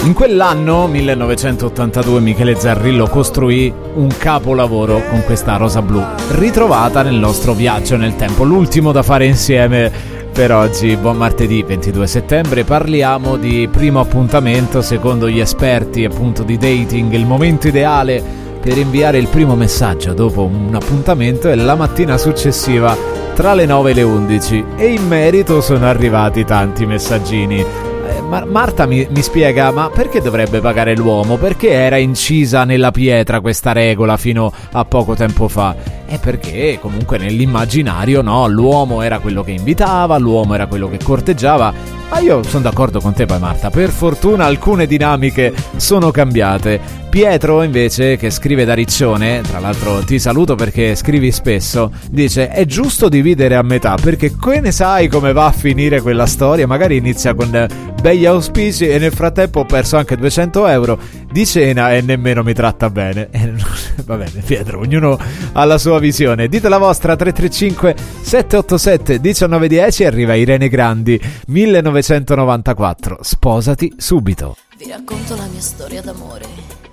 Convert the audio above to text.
In quell'anno, 1982, Michele Zarrillo costruì un capolavoro con questa rosa blu, ritrovata nel nostro viaggio nel tempo, l'ultimo da fare insieme per oggi. Buon martedì 22 settembre, parliamo di primo appuntamento. Secondo gli esperti appunto di dating, il momento ideale per inviare il primo messaggio dopo un appuntamento è la mattina successiva tra le 9 e le 11, e in merito sono arrivati tanti messaggini. Marta mi spiega, ma perché dovrebbe pagare l'uomo? Perché era incisa nella pietra questa regola fino a poco tempo fa? È perché comunque nell'immaginario, no, l'uomo era quello che invitava, l'uomo era quello che corteggiava. Ma io sono d'accordo con te poi, Marta, per fortuna alcune dinamiche sono cambiate. Pietro invece, che scrive da Riccione, tra l'altro ti saluto perché scrivi spesso, dice: è giusto dividere a metà, perché che ne sai come va a finire quella storia? Magari inizia con begli auspici e nel frattempo ho perso anche 200 euro di cena e nemmeno mi tratta bene. Va bene, Pietro, ognuno ha la sua visione. Dite la vostra, 335 787 1910. Arriva Irene Grandi, 1994, sposati subito. Vi racconto la mia storia d'amore.